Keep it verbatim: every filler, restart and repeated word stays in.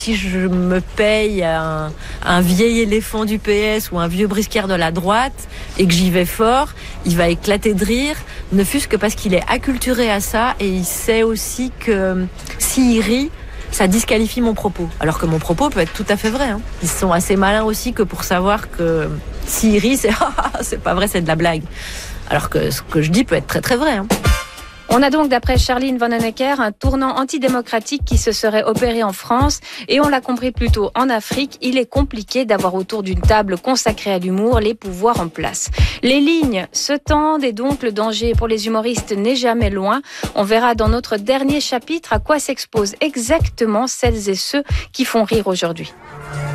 Si je me paye un, un vieil éléphant du P S ou un vieux briscard de la droite et que j'y vais fort, il va éclater de rire, ne fût-ce que parce qu'il est acculturé à ça et il sait aussi que s'il rit, ça disqualifie mon propos. Alors que mon propos peut être tout à fait vrai. Hein. Ils sont assez malins aussi que pour savoir que s'il rit, c'est c'est pas vrai, c'est de la blague. Alors que ce que je dis peut être très très vrai. Hein. On a donc, d'après Charline Vanhoenacker, un tournant antidémocratique qui se serait opéré en France. Et on l'a compris plus tôt, en Afrique, il est compliqué d'avoir autour d'une table consacrée à l'humour les pouvoirs en place. Les lignes se tendent et donc le danger pour les humoristes n'est jamais loin. On verra dans notre dernier chapitre à quoi s'exposent exactement celles et ceux qui font rire aujourd'hui.